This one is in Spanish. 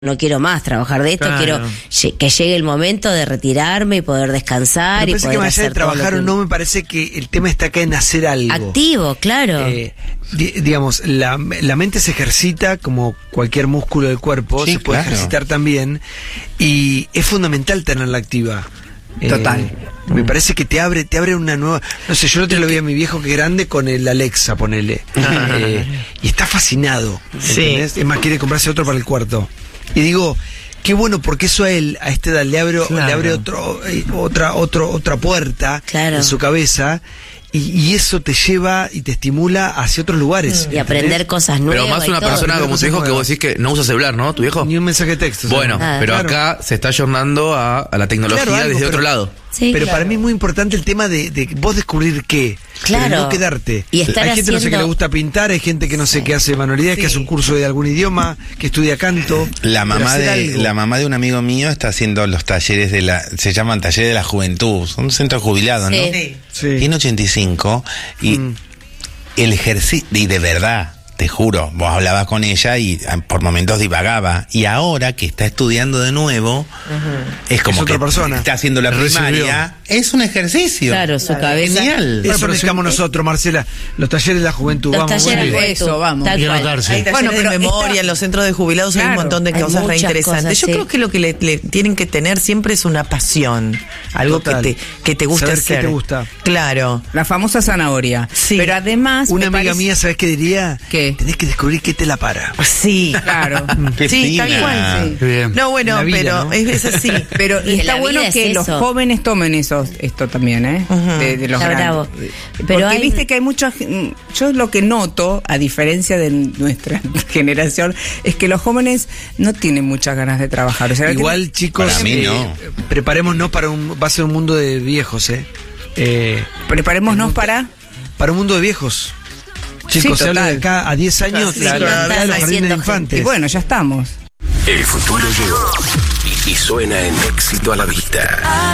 no quiero más trabajar de esto, Claro. quiero que llegue el momento de retirarme y poder descansar Me y parece poder que más allá de hacer todo lo trabajar que- o no, me parece que el tema está acá en hacer algo. Activo, claro. Digamos, la mente se ejercita como cualquier músculo del cuerpo, Sí, se puede claro. ejercitar también, y es fundamental tenerla activa. Total. Me parece que te abre una nueva... No sé, yo el otro día lo vi a mi viejo que es grande con el Alexa, ponele. Y está fascinado. Sí. ¿Entendés? Es más, quiere comprarse otro para el cuarto. Y digo, qué bueno, porque eso a él, a esta edad, le abre otra puerta Claro. en su cabeza. Y eso te lleva y te estimula hacia otros lugares. Y aprender ¿entendés? cosas nuevas. Pero más y una todo. persona como tu hijo que vos decís que no usa celular, ¿no? ¿Tu viejo? Ni un mensaje de texto. Bueno, Nada. pero Claro. acá se está ayornando a la tecnología Claro, algo, desde otro pero- lado. Sí, Pero claro. para mí es muy importante el tema de vos descubrir qué. Claro. Pero no quedarte. Y estar hay gente no sé que haciendo- le gusta pintar, hay gente que no sé qué hace manualidades, que hace un curso de algún idioma, que estudia canto. La Pero mamá hacer algo. de un amigo mío está haciendo los talleres se llaman talleres de la juventud, son un centro jubilado, ¿no? Sí. Sí. Tiene 85 y el ejercicio, y de verdad, te juro, vos hablabas con ella y por momentos divagaba, y ahora que está estudiando de nuevo, es como Es otra que persona. está haciendo la Recibió. primaria, es un ejercicio. Claro, su cabeza. Genial. Eso necesitamos nosotros, Marcela. Los talleres de la juventud. Los vamos, talleres bueno. de Eso, vamos. tal Y cual. anotarse. Hay talleres de memoria, en los centros de jubilados hay un Claro, montón de hay cosas muchas reinteresantes. cosas, Yo sí. creo que lo que le tienen que tener siempre es una pasión, algo Total. que te guste Saber qué hacer. te gusta. Claro. La famosa zanahoria. Sí. Pero además. Una me amiga parece- mía, ¿sabes qué diría? ¿Qué? Tenés que descubrir qué te la para. Sí. Claro. Qué Sí, fina. tal cual, sí. Qué bien. No, bueno, La vida, pero ¿no? es así. Pero Y está la bueno vida es que los eso. jóvenes tomen esto también, ¿eh? De los Está grandes. bravo. Porque Pero hay- viste que hay muchas... Yo lo que noto, a diferencia de nuestra generación, es que los jóvenes no tienen muchas ganas de trabajar. O sea, Igual, chicos, Para mí, no. preparémonos va a ser un mundo de viejos, preparémonos para... para un mundo de viejos. Chicos, Sí, se habla de total. acá a 10 años, Sí, la claro. mitad de los Están jardines de haciendo infantes. Y bueno, ya estamos. El futuro llegó y suena en Éxito a la Vista.